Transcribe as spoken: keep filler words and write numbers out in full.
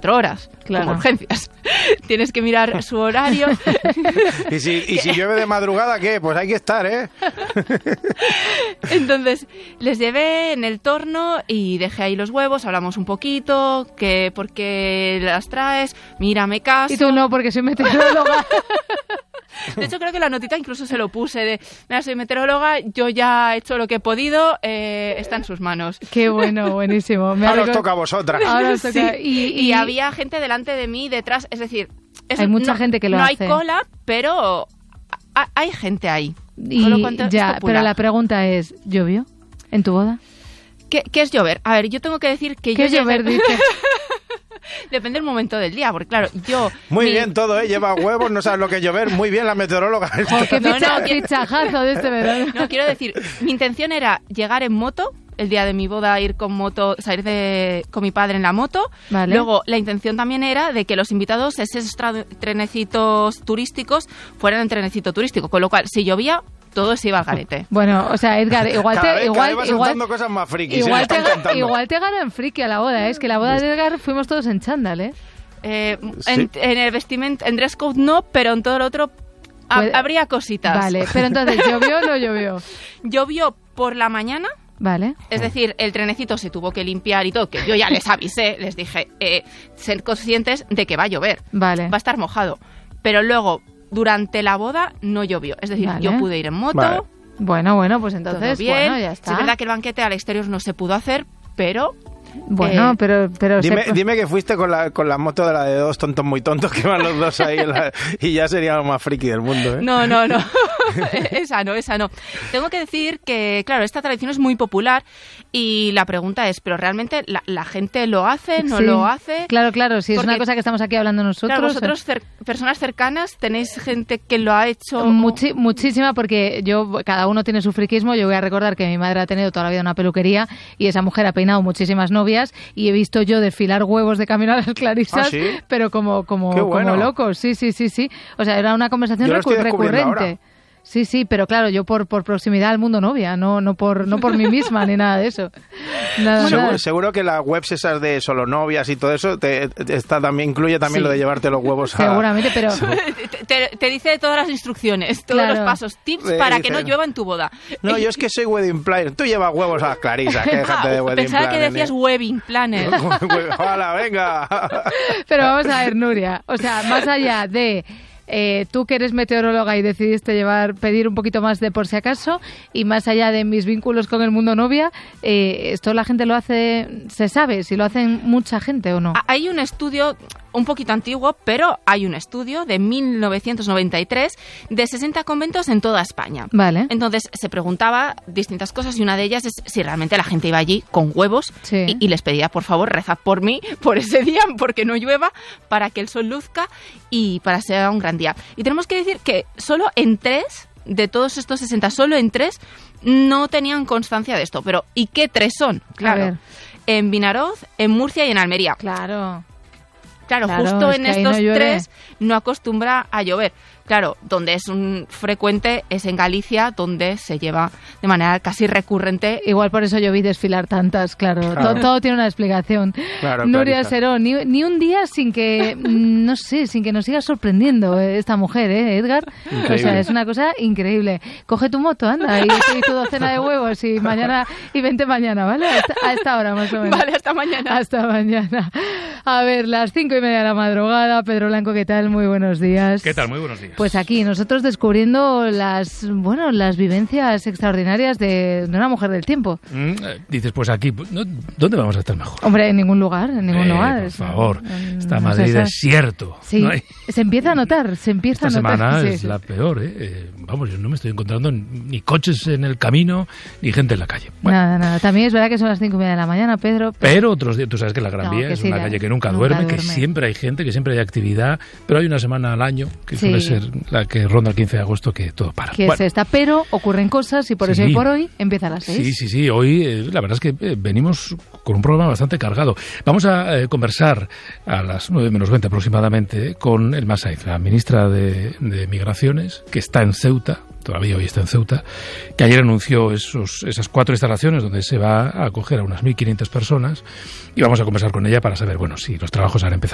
veinticuatro horas, claro. Como urgencias. Tienes que mirar su horario. ¿Y si, y si llueve de madrugada, qué? Pues hay que estar, ¿eh? Entonces, les llevé en el torno y dejé ahí los huevos, hablamos un poquito, que por qué las traes, mira, me caso. Y tú no, porque soy meteoróloga. De hecho, creo que la notita incluso se lo puse de, mira, soy meteoróloga, yo ya he hecho lo que he podido, eh, está en sus manos. Qué bueno, buenísimo. Me Ahora os record... toca a vosotras. Ahora os toca. Sí. Y, y... y había gente delante de mí, detrás, es decir... Es, hay mucha no, gente que lo no hace. No hay cola, pero a, hay gente ahí. Y ya, pero la pregunta es, ¿llovió en tu boda? ¿Qué, ¿Qué es llover? A ver, yo tengo que decir que ¿Qué yo... es llover, dice? Depende del momento del día, porque claro, yo... Muy mi... bien todo, ¿eh? Lleva huevos, no sabes lo que es llover. Muy bien la meteoróloga. Oh, qué no, picha, no, pichajazo de este verano. No, quiero decir, mi intención era llegar en moto, el día de mi boda ir con moto, salir de, con mi padre en la moto. Vale. Luego, la intención también era de que los invitados, esos tra- trenecitos turísticos, fueran en trenecito turístico, con lo cual, si llovía... todo se iba al garete. Bueno, o sea, Edgar, igual cada te... vez, igual, cada vez igual, vas cosas más frikis, igual, ¿eh? te, igual te ganan friki a la boda, ¿eh? Es que la boda de Edgar fuimos todos en chándal, ¿eh? Eh, Sí. en, en el vestimenta, en dress code no, pero en todo lo otro ha, Puede- habría cositas. Vale, pero entonces, ¿llovió o no llovió? Llovió por la mañana, Vale. es decir, el trenecito se tuvo que limpiar y todo, que yo ya les avisé, les dije, eh, ser conscientes de que va a llover, Vale. va a estar mojado. Pero luego, durante la boda, no llovió. Es decir, Vale. yo pude ir en moto, Vale. Bueno, bueno, pues todo entonces, bien. bueno, ya está. Es verdad que el banquete al exterior no se pudo hacer, pero... Bueno, Eh, pero... pero Dime, se... dime que fuiste con la, con la moto de la de dos tontos muy tontos que van los dos ahí en la- y ya sería lo más friki del mundo, ¿eh? No, no, no. Esa no, esa no. Tengo que decir que, claro, esta tradición es muy popular y la pregunta es, ¿pero realmente la, la gente lo hace, no Sí. lo hace? Claro, claro, si es Porque- una cosa que estamos aquí hablando nosotros... Claro, vosotros, cer- personas cercanas, ¿tenéis gente que lo ha hecho? Muchi- muchísima, porque yo, cada uno tiene su friquismo. Yo voy a recordar que mi madre ha tenido toda la vida una peluquería y esa mujer ha peinado muchísimas novias y he visto yo desfilar huevos de camino a las clarisas, ¿Ah, sí? pero como, como, Qué bueno. como locos. Sí, sí, sí, sí. O sea, era una conversación Yo lo estoy recu- descubriendo recurrente. ahora. Sí, sí, pero claro, yo por, por proximidad al mundo novia, no, no por, no por mí misma ni nada de eso. Nada, Seguro, nada. seguro que las webs esas de solo novias y todo eso te, te- está también incluye también Sí. lo de llevarte los huevos a... Seguramente, pero... Te, te- te dice todas las instrucciones, todos Claro. los pasos, tips Sí, para dice- que no llueva en tu boda. No, yo es que soy wedding planner. Tú llevas huevos a las clarisas, que déjate de wedding Pensaba planner. que decías wedding planner. ¡Hala, venga! Pero vamos a ver, Nuria, o sea, más allá de eh, tú que eres meteoróloga y decidiste llevar, pedir un poquito más de por si acaso, y más allá de mis vínculos con el mundo novia, eh, ¿esto la gente lo hace, se sabe si lo hacen mucha gente o no? Hay un estudio un poquito antiguo, pero hay un estudio de mil novecientos noventa y tres de sesenta conventos en toda España. Vale. Entonces se preguntaba distintas cosas y una de ellas es si realmente la gente iba allí con huevos Sí. y, y les pedía, por favor, rezad por mí, por ese día, porque no llueva, para que el sol luzca y para que sea un gran día. Y tenemos que decir que solo en tres, de todos estos sesenta, solo en tres no tenían constancia de esto. Pero ¿y qué tres son? Claro. ver. En Vinaroz, en Murcia y en Almería. Claro. Claro, Claro, justo es en que ahí estos no llueve. tres no acostumbra a llover. Claro, donde es un frecuente es en Galicia, donde se lleva de manera casi recurrente. Igual por eso yo vi desfilar tantas, claro. Claro. Todo, todo tiene una explicación. Claro, Nuria Clarisa. Serón, ni, ni un día sin que, mm, no sé, sin que nos siga sorprendiendo eh, esta mujer, ¿eh, Edgar? Increíble. O sea, es una cosa increíble. Coge tu moto, anda, y, y tu docena de huevos y mañana, y vente mañana, ¿vale? A esta, a esta hora más o menos. Vale, hasta mañana. Hasta mañana. A ver, las cinco y media de la madrugada. Pedro Blanco, ¿qué tal? Muy buenos días. ¿Qué tal? Muy buenos días. Pues aquí, nosotros descubriendo las, bueno, las vivencias extraordinarias de, de una mujer del tiempo. Mm, eh, dices, pues aquí, pues, ¿no? ¿Dónde vamos a estar mejor? Hombre, en ningún lugar, en ningún Eh, lugar. por Es- favor, en- está no Madrid sé, desierto. Sí, No hay- se empieza a notar, se empieza Esta a notar. semana sí, es sí. la peor, ¿eh? Eh, Vamos, yo no me estoy encontrando ni coches en el camino, ni gente en la calle. Bueno, Nada, nada. También es verdad que son las cinco y media de la mañana, Pedro. pero otros días, tú sabes que la Gran No, Vía que es sí, una la- calle que nunca, nunca duerme, que duerme. siempre hay gente, que siempre hay actividad, pero hay una semana al año, que Sí. suele ser la que ronda el quince de agosto, que todo para. Que Bueno, es esta, pero ocurren cosas y por eso Sí. hoy por hoy empieza a las seis. Sí, sí, sí. Hoy eh, la verdad es que eh, venimos con un programa bastante cargado. Vamos a eh, conversar a las nueve menos veinte aproximadamente con Elma Saiz, la ministra de, de Migraciones, que está en Ceuta, todavía hoy está en Ceuta, que ayer anunció esos, esas cuatro instalaciones donde se va a acoger a unas mil quinientas personas y vamos a conversar con ella para saber, bueno, si los trabajos han empezado